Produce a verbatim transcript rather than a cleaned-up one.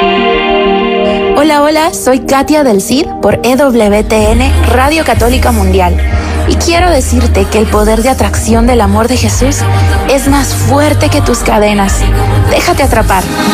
Hola, hola, soy Katia del Cid por E W T N Radio Católica Mundial. Y quiero decirte que el poder de atracción del amor de Jesús es más fuerte que tus cadenas. Déjate atrapar.